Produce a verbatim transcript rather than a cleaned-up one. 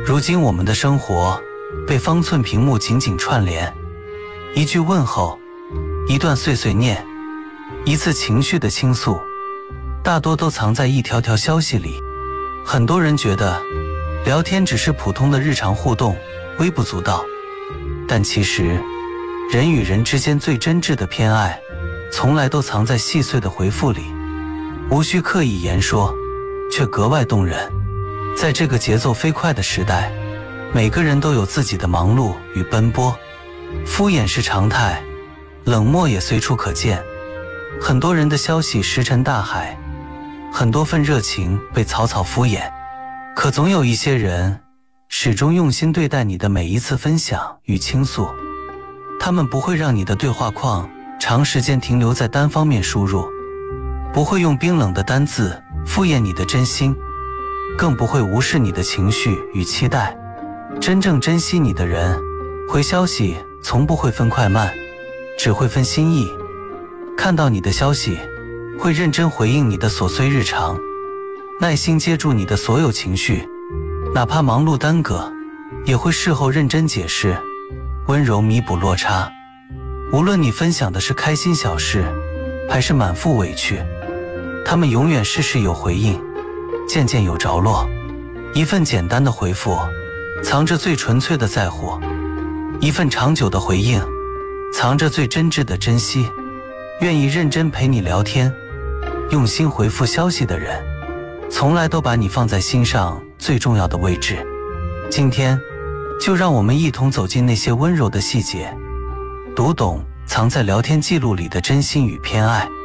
如今我们的生活被方寸屏幕紧紧串联，一句问候，一段碎碎念，一次情绪的倾诉，大多都藏在一条条消息里。很多人觉得聊天只是普通的日常互动，微不足道，但其实人与人之间最真挚的偏爱从来都藏在细碎的回复里，无需刻意言说，却格外动人。在这个节奏飞快的时代，每个人都有自己的忙碌与奔波，敷衍是常态，冷漠也随处可见。很多人的消息石沉大海，很多份热情被草草敷衍，可总有一些人始终用心对待你的每一次分享与倾诉。他们不会让你的对话框长时间停留在单方面输入，不会用冰冷的单字敷衍你的真心，更不会无视你的情绪与期待。真正珍惜你的人，回消息从不会分快慢，只会分心意。看到你的消息，会认真回应你的琐碎日常，耐心接住你的所有情绪，哪怕忙碌耽搁，也会事后认真解释，温柔弥补落差。无论你分享的是开心小事，还是满腹委屈，他们永远事事有回应，件件有着落。一份简单的回复，藏着最纯粹的在乎；一份长久的回应，藏着最真挚的珍惜。愿意认真陪你聊天，用心回复消息的人，从来都把你放在心上最重要的位置。今天，就让我们一同走进那些温柔的细节，读懂藏在聊天记录里的真心与偏爱。